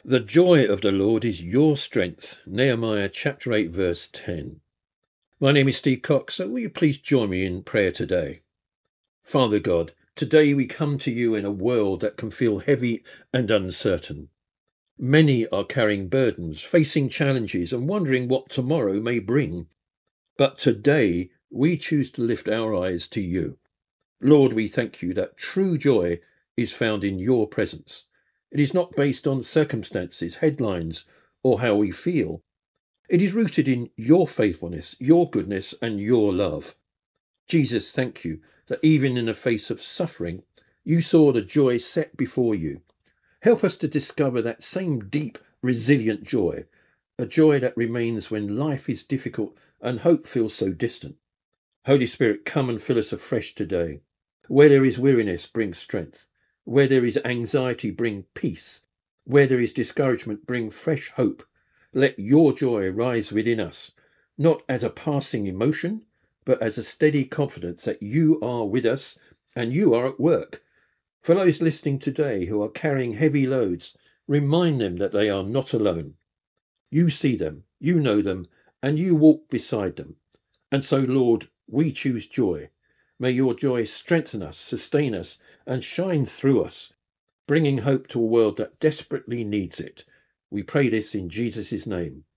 The joy of the Lord is your strength. Nehemiah chapter 8 verse 10. My name is Steve Cox, so will you please join me in prayer today? Father God, today we come to you in a world that can feel heavy and uncertain. Many are carrying burdens, facing challenges and wondering what tomorrow may bring. But today we choose to lift our eyes to you. Lord, we thank you that true joy is found in your presence. It is not based on circumstances, headlines, or how we feel. It is rooted in your faithfulness, your goodness, and your love. Jesus, thank you that even in the face of suffering, you saw the joy set before you. Help us to discover that same deep, resilient joy, a joy that remains when life is difficult and hope feels so distant. Holy Spirit, come and fill us afresh today. Where there is weariness, bring strength. Where there is anxiety, bring peace. Where there is discouragement, bring fresh hope. Let your joy rise within us, not as a passing emotion, but as a steady confidence that you are with us and you are at work. For those listening today who are carrying heavy loads, remind them that they are not alone. You see them, you know them, and you walk beside them. And so, Lord, we choose joy. May your joy strengthen us, sustain us, and shine through us, bringing hope to a world that desperately needs it. We pray this in Jesus' name.